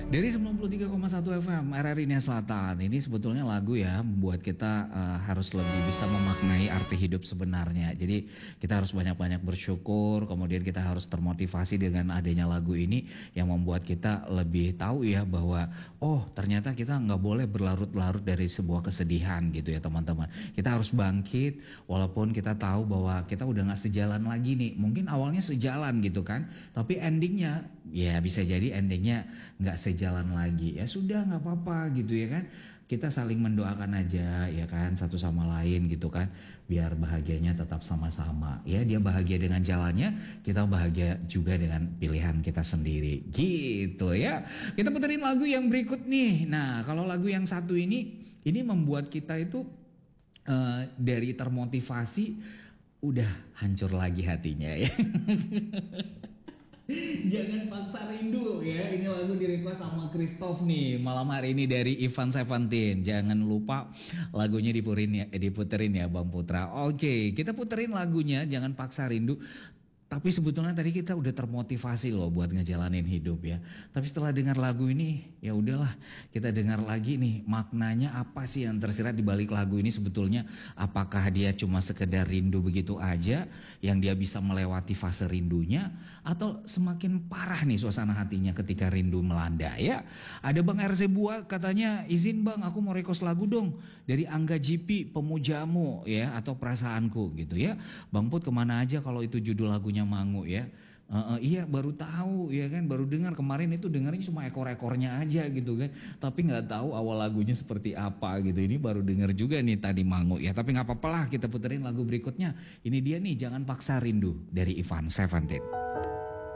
Dari 93,1 FM RRI Nia Selatan, ini sebetulnya lagu ya membuat kita harus lebih bisa memaknai arti hidup sebenarnya. Jadi kita harus banyak-banyak bersyukur, kemudian kita harus termotivasi dengan adanya lagu ini yang membuat kita lebih tahu ya bahwa oh ternyata kita nggak boleh berlarut-larut dari sebuah kesedihan gitu ya teman-teman. Kita harus bangkit walaupun kita tahu bahwa kita udah nggak sejalan lagi nih. Mungkin awalnya sejalan gitu kan, tapi endingnya ya bisa jadi endingnya nggak sejalan lagi. Ya sudah nggak apa-apa gitu ya kan. Kita saling mendoakan aja ya kan satu sama lain gitu kan. Biar bahagianya tetap sama-sama. Ya dia bahagia dengan jalannya, kita bahagia juga dengan pilihan kita sendiri. Gitu ya. Kita puterin lagu yang berikut nih. Nah kalau lagu yang satu ini membuat kita itu dari termotivasi udah hancur lagi hatinya ya. Jangan paksa rindu ya. Ini lagu di-request sama Christoph nih malam hari ini dari Ivan Seventeen. Jangan lupa lagunya diputerin ya Bang Putra. Oke, kita puterin lagunya Jangan Paksa Rindu. Tapi sebetulnya tadi kita udah termotivasi loh buat ngejalanin hidup ya. Tapi setelah dengar lagu ini ya udahlah kita dengar lagi nih maknanya apa sih yang tersirat di balik lagu ini sebetulnya. Apakah dia cuma sekedar rindu begitu aja yang dia bisa melewati fase rindunya, atau semakin parah nih suasana hatinya ketika rindu melanda ya. Ada Bang RZ Buat katanya, izin Bang aku mau request lagu dong dari Angga GP Pemujamu ya, atau Perasaanku gitu ya. Bang Put kemana aja kalau itu judul lagunya Mangu ya. Iya baru tahu ya kan, baru dengar kemarin itu dengarnya cuma ekor-ekornya aja gitu kan, tapi nggak tahu awal lagunya seperti apa gitu. Ini baru dengar juga nih tadi Mangu ya, tapi nggak apa-apa lah kita puterin lagu berikutnya. Ini dia nih Jangan Paksa Rindu dari Ivan Seventeen.